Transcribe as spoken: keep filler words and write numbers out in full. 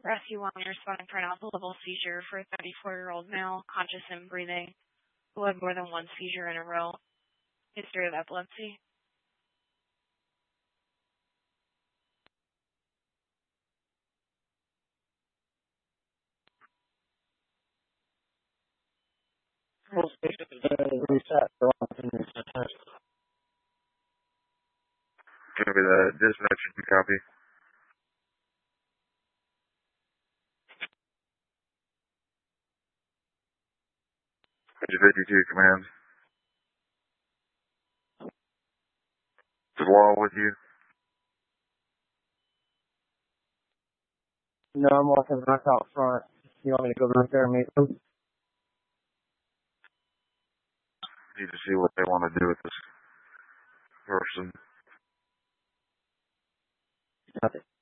Rescue one, responding for an alpha level seizure for a thirty-four-year-old male, conscious and breathing, who had more than one seizure in a row. History of epilepsy. Full station is reset for all things. Copy that. Dispatch, copy. fifty-two command. Is Law with you? No, I'm walking back out front. You want me to go back there and meet them? Need to see what they want to do with this person. Okay.